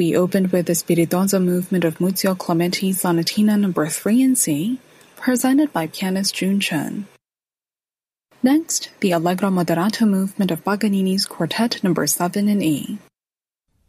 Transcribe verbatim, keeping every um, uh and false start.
We opened with the Spiritoso movement of Muzio Clementi's Sonatina number three in C, presented by pianist Jun Chen. Next, the Allegro Moderato movement of Paganini's Quartet number seven in E.